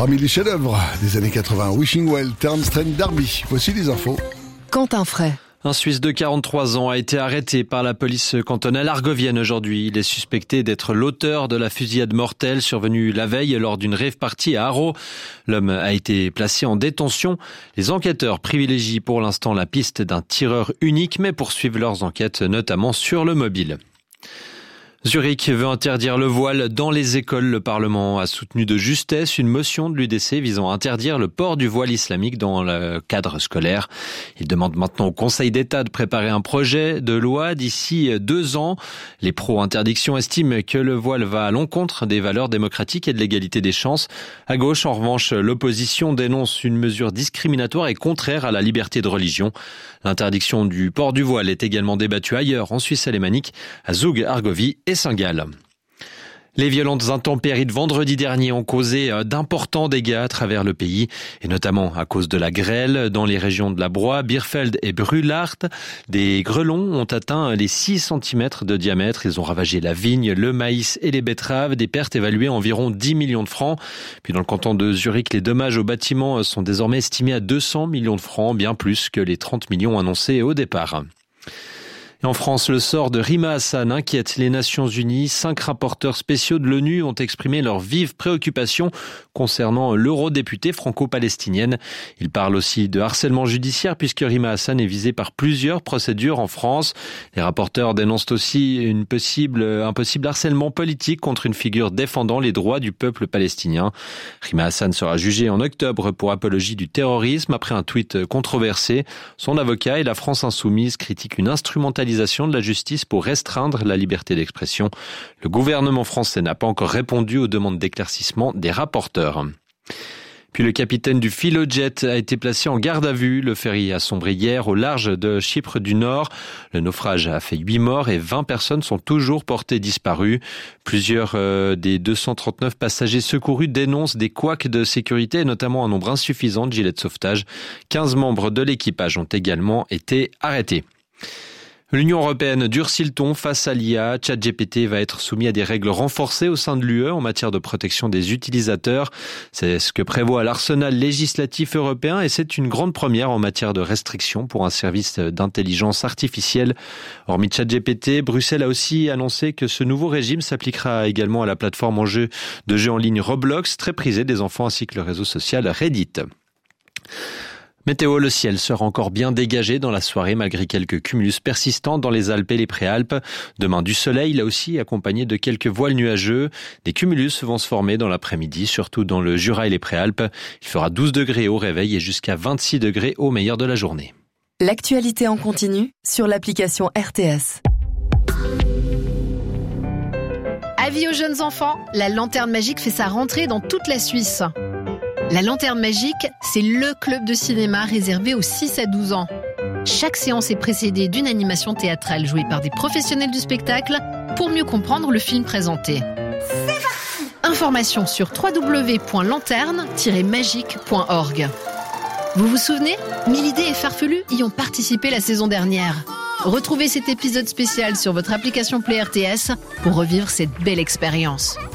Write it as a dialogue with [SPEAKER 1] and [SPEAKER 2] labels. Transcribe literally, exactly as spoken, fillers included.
[SPEAKER 1] Parmi les chefs-d'œuvre des années quatre-vingts, Wishing Well, Terence Trent D'Arby. Voici les infos.
[SPEAKER 2] Quentin Fray.
[SPEAKER 3] Un Suisse de quarante-trois ans a été arrêté par la police cantonale argovienne aujourd'hui. Il est suspecté d'être l'auteur de la fusillade mortelle survenue la veille lors d'une rave party à Haro. L'homme a été placé en détention. Les enquêteurs privilégient pour l'instant la piste d'un tireur unique, mais poursuivent leurs enquêtes notamment sur le mobile. Zurich veut interdire le voile dans les écoles. Le Parlement a soutenu de justesse une motion de l'U D C visant à interdire le port du voile islamique dans le cadre scolaire. Il demande maintenant au Conseil d'État de préparer un projet de loi d'ici deux ans. Les pro-interdiction estiment que le voile va à l'encontre des valeurs démocratiques et de l'égalité des chances. À gauche, en revanche, l'opposition dénonce une mesure discriminatoire et contraire à la liberté de religion. L'interdiction du port du voile est également débattue ailleurs, en Suisse alémanique, à Zug, Argovie et Saint-Gall. Les violentes intempéries de vendredi dernier ont causé d'importants dégâts à travers le pays, et notamment à cause de la grêle dans les régions de la Broye, Birfeld et Brulart. Des grêlons ont atteint les six centimètres de diamètre. Ils ont ravagé la vigne, le maïs et les betteraves, des pertes évaluées à environ dix millions de francs. Puis dans le canton de Zurich, les dommages aux bâtiments sont désormais estimés à deux cents millions de francs, bien plus que les trente millions annoncés au départ. En France, le sort de Rima Hassan inquiète les Nations Unies. Cinq rapporteurs spéciaux de l'ONU ont exprimé leurs vives préoccupations concernant l'eurodéputée franco-palestinienne. Ils parlent aussi de harcèlement judiciaire puisque Rima Hassan est visée par plusieurs procédures en France. Les rapporteurs dénoncent aussi une possible, un possible harcèlement politique contre une figure défendant les droits du peuple palestinien. Rima Hassan sera jugée en octobre pour apologie du terrorisme après un tweet controversé. Son avocat et la France insoumise critiquent une instrumentalisation de la justice pour restreindre la liberté d'expression. Le gouvernement français n'a pas encore répondu aux demandes d'éclaircissement des rapporteurs. Puis le capitaine du Philojet a été placé en garde à vue. Le ferry a sombré hier au large de Chypre du Nord. Le naufrage a fait huit morts et vingt personnes sont toujours portées disparues. Plusieurs euh, des deux cent trente-neuf passagers secourus dénoncent des couacs de sécurité et notamment un nombre insuffisant de gilets de sauvetage. quinze membres de l'équipage ont également été arrêtés. L'Union européenne durcit le ton face à l'I A. ChatGPT va être soumis à des règles renforcées au sein de l'U E en matière de protection des utilisateurs. C'est ce que prévoit l'arsenal législatif européen et c'est une grande première en matière de restriction pour un service d'intelligence artificielle. Hormis ChatGPT, Bruxelles a aussi annoncé que ce nouveau régime s'appliquera également à la plateforme en jeu de jeux en ligne Roblox, très prisée des enfants ainsi que le réseau social Reddit. Météo, le ciel sera encore bien dégagé dans la soirée malgré quelques cumulus persistants dans les Alpes et les Préalpes. Demain du soleil, là aussi accompagné de quelques voiles nuageux. Des cumulus vont se former dans l'après-midi, surtout dans le Jura et les Préalpes. Il fera douze degrés au réveil et jusqu'à vingt-six degrés au meilleur de la journée.
[SPEAKER 2] L'actualité en continu sur l'application R T S.
[SPEAKER 4] Avis aux jeunes enfants, la Lanterne Magique fait sa rentrée dans toute la Suisse. La Lanterne Magique, c'est le club de cinéma réservé aux six à douze ans. Chaque séance est précédée d'une animation théâtrale jouée par des professionnels du spectacle pour mieux comprendre le film présenté. C'est parti ! Informations sur w w w point lanterne tiret magique point org. Vous vous souvenez ? Mille idées et farfelus y ont participé la saison dernière. Retrouvez cet épisode spécial sur votre application Play R T S pour revivre cette belle expérience.